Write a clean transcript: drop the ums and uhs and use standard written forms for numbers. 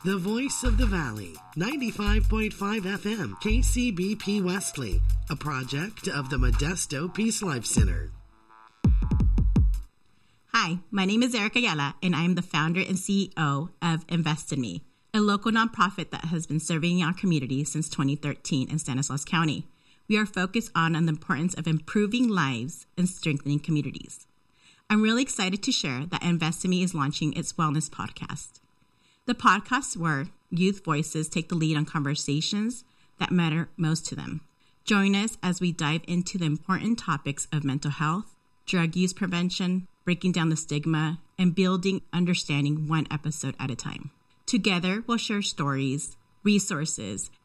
The Voice of the Valley, 95.5 FM, KCBP Wesley, a project of the Modesto Peace Life Center. Hi, my name is Erica Ayala, and I am the founder and CEO of Invest in Me, a local nonprofit that has been serving our community since 2013 in Stanislaus County. We are focused on the importance of improving lives and strengthening communities. I'm really excited to share that Invest in Me is launching its wellness podcast. The podcast where youth voices take the lead on conversations that matter most to them. Join us as we dive into the important topics of mental health, drug use prevention, breaking down the stigma, and building understanding one episode at a time. Together, we'll share stories, resources,